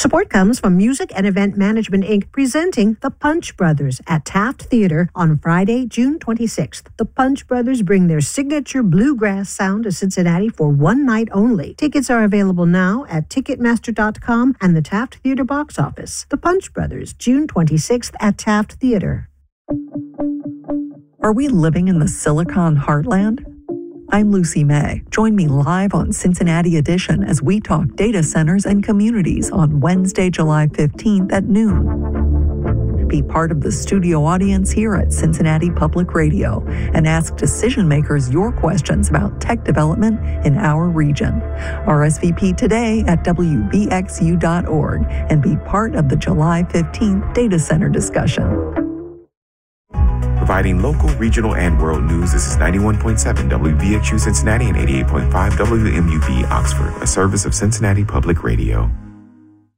Support comes from Music and Event Management, Inc., presenting The Punch Brothers at Taft Theater on Friday, June 26th. The Punch Brothers bring their signature bluegrass sound to Cincinnati for one night only. Tickets are available now at Ticketmaster.com and the Taft Theater box office. The Punch Brothers, June 26th at Taft Theater. Are we living in the Silicon Heartland? I'm Lucy May. Join me live on Cincinnati Edition as we talk data centers and communities on Wednesday, July 15th at noon. Be part of the studio audience here at Cincinnati Public Radio and ask decision makers your questions about tech development in our region. RSVP today at WBXU.org and be part of the July 15th data center discussion. Providing local, regional, and world news, this is 91.7 WVXU Cincinnati and 88.5 WMUB Oxford, a service of Cincinnati Public Radio.